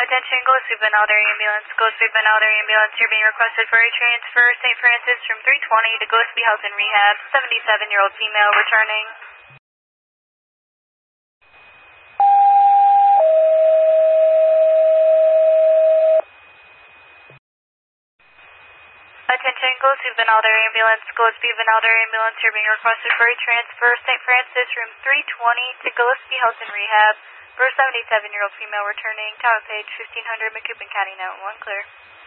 Attention, Gillespie Benalder Ambulance. Gillespie Benalder Ambulance, you're being requested for a transfer. St. Francis from 320 to Gillespie Health and Rehab. 77-year-old female returning. Attention, Gillespie Benalder Ambulance. Gillespie Benalder Ambulance, you're being requested for a transfer. St. Francis from 320 to Gillespie Health and Rehab. For a 77-year-old female returning. Tower page 1500 McCoupin County, 911 clear.